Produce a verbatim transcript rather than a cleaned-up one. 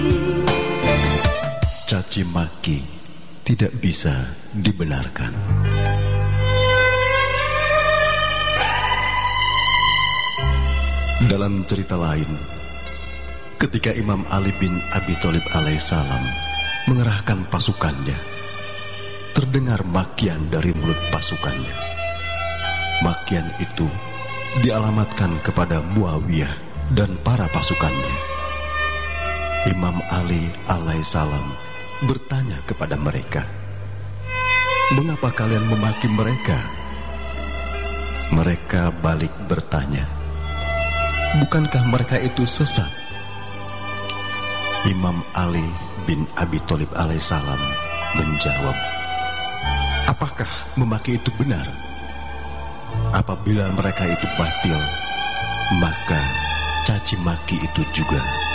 Caci maki tidak bisa dibenarkan. Dalam cerita lain, ketika Imam Ali bin Abi Thalib alaihissalam mengerahkan pasukannya, terdengar makian dari mulut pasukannya. Makian itu dialamatkan kepada Muawiyah dan para pasukannya. Imam Ali alaihissalam bertanya kepada mereka, "Mengapa kalian memaki mereka?" Mereka balik bertanya, "Bukankah mereka itu sesat?" Imam Ali bin Abi Thalib alaihissalam menjawab, "Apakah memaki itu benar? Apabila mereka itu batil, maka caci maki itu juga